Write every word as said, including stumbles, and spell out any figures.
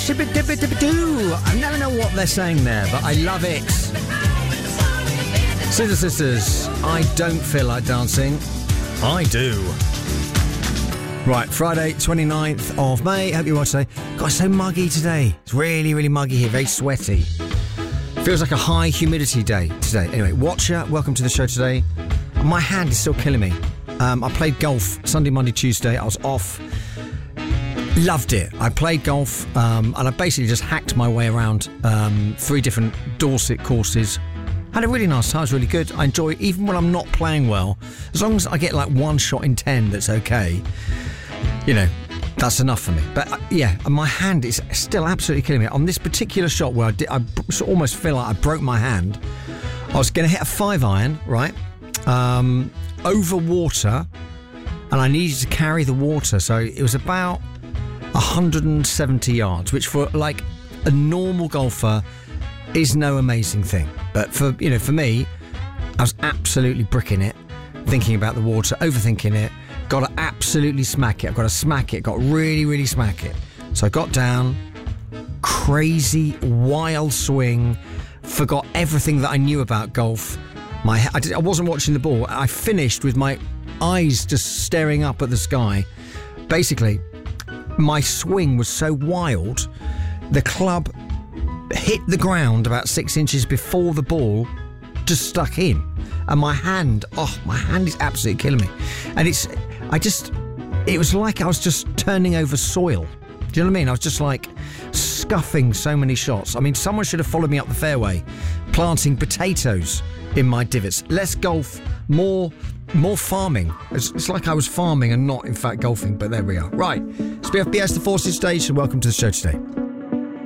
shibba-dibba-dibba-doo. I never know what they're saying there, but I love it. Scissor Sisters, I don't feel like dancing. I do. Right, Friday, twenty-ninth of May. Hope you're well today. God, it's so muggy today. It's really, really muggy here, very sweaty. Feels like a high humidity day today. Anyway, Watcher, welcome to the show today. My hand is still killing me. Um, I played golf Sunday, Monday, Tuesday. I was off. Loved it. I played golf um, and I basically just hacked my way around um, three different Dorset courses. Had a really nice time. It was really good. I enjoy it, even when I'm not playing well. As long as I get like one shot in ten that's okay, you know, that's enough for me. But uh, yeah, my hand is still absolutely killing me. On this particular shot where I, did, I almost feel like I broke my hand, I was going to hit a five iron, right? Um, over water, and I needed to carry the water. So it was about one hundred seventy yards, which for like a normal golfer is no amazing thing. But for, you know, for me, I was absolutely bricking it, thinking about the water, overthinking it. Got to absolutely smack it. I've got to smack it. Got to really, really smack it. So I got down, crazy, wild swing, forgot everything that I knew about golf. My, I, did, I wasn't watching the ball. I finished with my eyes just staring up at the sky. Basically, my swing was so wild, the club hit the ground about six inches before the ball just stuck in. And my hand, oh, my hand is absolutely killing me. And it's, I just, it was like I was just turning over soil. Do you know what I mean? I was just like scuffing so many shots. I mean, someone should have followed me up the fairway, planting potatoes in my divots. Less golf, more more farming. It's, it's like I was farming and not, in fact, golfing, but there we are. Right, it's B F B S, the Forces Station. Welcome to the show today.